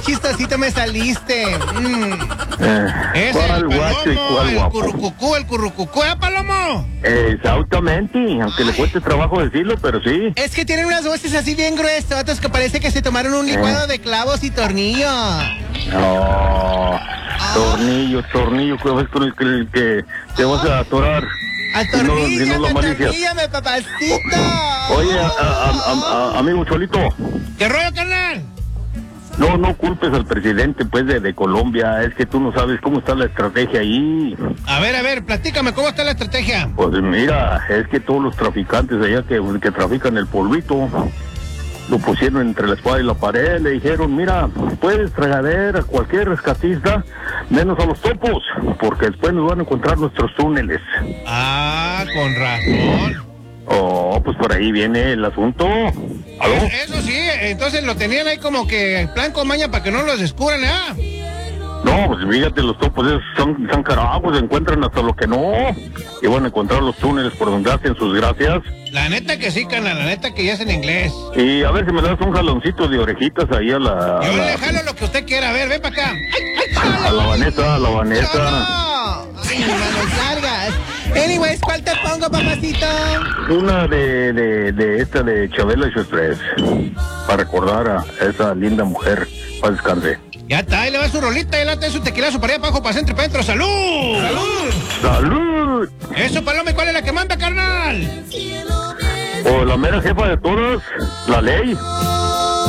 chistosito me saliste. Es ¿Cuál guacho y cuál guapo? El currucucú, ¿eh, Palomo? Exactamente, aunque le cueste trabajo decirlo, pero sí. Es que tienen unas voces así bien gruesotas que parece que se tomaron un licuado de clavos y tornillo. No, tornillo, ¿cuál es con el que te vas a atorar? Atorníllame, papacito. Oye, amigo Cholito. ¿Qué rollo, carnal? No culpes al presidente, pues, de Colombia. Es que tú no sabes cómo está la estrategia ahí. A ver, platícame, ¿cómo está la estrategia? Pues mira, es que todos los traficantes allá que trafican el polvito lo pusieron entre la espada y la pared. Le dijeron, mira, puedes traer a cualquier rescatista, menos a los topos, porque después nos van a encontrar nuestros túneles. Ah, con razón. Oh, pues por ahí viene el asunto. ¿Aló? Eso sí, entonces lo tenían ahí como que en plan con maña para que no los descubran, ¿eh? No, pues fíjate, los topos esos son carajos, encuentran hasta lo que no. Y van a encontrar los túneles por donde hacen sus gracias. La neta que sí, carnal, la neta que ya es en inglés. Y a ver si me das un jaloncito de orejitas ahí a la... Yo le jalo lo que usted quiera, a ver, ven para acá. A la Vanessa. Ay, manos largas. Anyways, ¿cuál te pongo, papacito? Una de Chabela y su estrés. Para recordar a esa linda mujer. Para descanse. Ya está, ahí le va su rolita, y le da su tequilazo para allá, para abajo, para centro y para adentro. ¡Salud! ¡Salud! Eso, Paloma, ¿cuál es la que manda, carnal? O la mera jefa de todas, la ley.